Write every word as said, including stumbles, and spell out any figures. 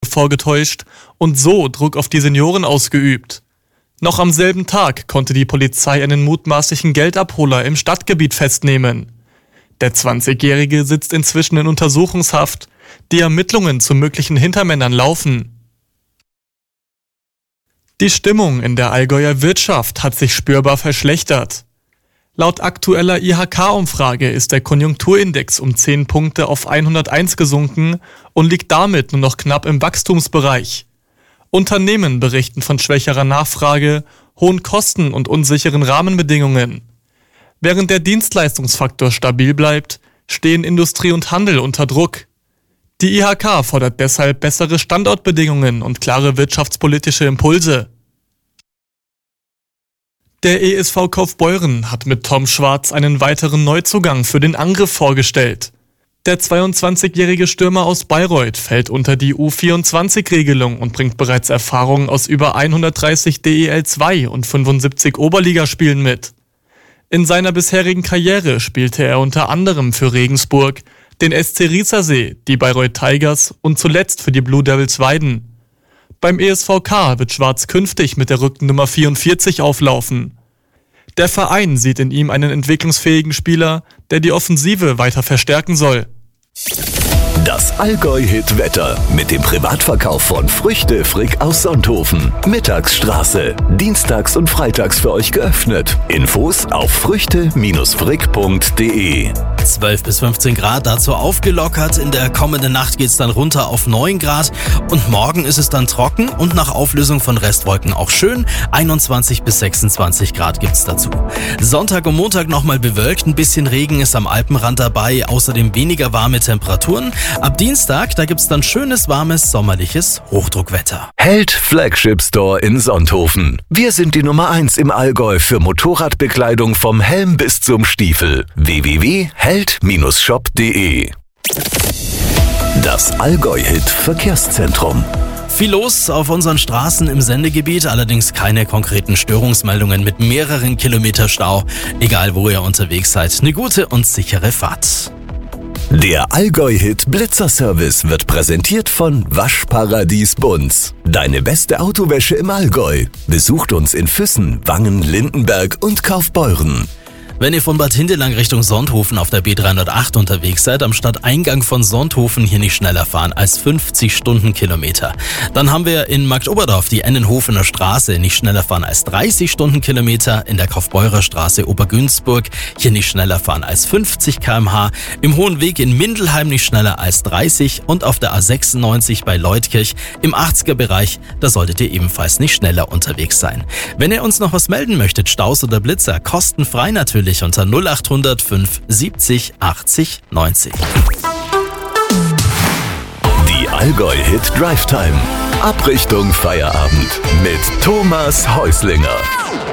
vorgetäuscht und so Druck auf die Senioren ausgeübt. Noch am selben Tag konnte die Polizei einen mutmaßlichen Geldabholer im Stadtgebiet festnehmen. Der zwanzigjährige sitzt inzwischen in Untersuchungshaft. Die Ermittlungen zu möglichen Hintermännern laufen. Die Stimmung in der Allgäuer Wirtschaft hat sich spürbar verschlechtert. Laut aktueller I H K-Umfrage ist der Konjunkturindex um zehn Punkte auf hunderteins gesunken und liegt damit nur noch knapp im Wachstumsbereich. Unternehmen berichten von schwächerer Nachfrage, hohen Kosten und unsicheren Rahmenbedingungen. Während der Dienstleistungsfaktor stabil bleibt, stehen Industrie und Handel unter Druck. Die I H K fordert deshalb bessere Standortbedingungen und klare wirtschaftspolitische Impulse. Der E S V Kaufbeuren hat mit Tom Schwarz einen weiteren Neuzugang für den Angriff vorgestellt. Der zweiundzwanzigjährige Stürmer aus Bayreuth fällt unter die U vierundzwanzig-Regelung und bringt bereits Erfahrungen aus über hundertdreißig D E L zwei und fünfundsiebzig Oberligaspielen mit. In seiner bisherigen Karriere spielte er unter anderem für Regensburg, den S C Riesersee, die Bayreuth Tigers und zuletzt für die Blue Devils Weiden. Beim E S V K wird Schwarz künftig mit der Rückennummer vierundvierzig auflaufen. Der Verein sieht in ihm einen entwicklungsfähigen Spieler, der die Offensive weiter verstärken soll. Das Allgäu-Hit-Wetter mit dem Privatverkauf von Früchte Frick aus Sonthofen. Mittagsstraße. Dienstags und freitags für euch geöffnet. Infos auf früchte Frick punkt de. zwölf bis fünfzehn Grad, dazu aufgelockert. In der kommenden Nacht geht es dann runter auf neun Grad. Und morgen ist es dann trocken und nach Auflösung von Restwolken auch schön. einundzwanzig bis sechsundzwanzig Grad gibt's dazu. Sonntag und Montag nochmal bewölkt. Ein bisschen Regen ist am Alpenrand dabei. Außerdem weniger warme Temperaturen. Ab Dienstag, da gibt's dann schönes, warmes, sommerliches Hochdruckwetter. Held Flagship Store in Sonthofen. Wir sind die Nummer eins im Allgäu für Motorradbekleidung vom Helm bis zum Stiefel. w w w punkt held shop punkt de. Das Allgäu-Hit Verkehrszentrum. Viel los auf unseren Straßen im Sendegebiet, allerdings keine konkreten Störungsmeldungen mit mehreren Kilometer Stau. Egal wo ihr unterwegs seid, eine gute und sichere Fahrt. Der Allgäu-Hit Blitzer-Service wird präsentiert von Waschparadies Bunz. Deine beste Autowäsche im Allgäu. Besucht uns in Füssen, Wangen, Lindenberg und Kaufbeuren. Wenn ihr von Bad Hindelang Richtung Sonthofen auf der B dreihundertacht unterwegs seid, am Stadteingang von Sonthofen hier nicht schneller fahren als fünfzig Stundenkilometer. Dann haben wir in Marktoberdorf die Ennenhofener Straße, nicht schneller fahren als dreißig Stundenkilometer. In der Kaufbeurer Straße Obergünzburg hier nicht schneller fahren als fünfzig Kilometer pro Stunde. Im Hohen Weg in Mindelheim nicht schneller als dreißig und auf der A sechsundneunzig bei Leutkirch im achtziger Bereich, da solltet ihr ebenfalls nicht schneller unterwegs sein. Wenn ihr uns noch was melden möchtet, Staus oder Blitzer, kostenfrei natürlich unter null acht null null fünf siebzig achtzig neunzig. Die Allgäu-Hit Drive Time. Abrichtung Feierabend mit Thomas Häuslinger.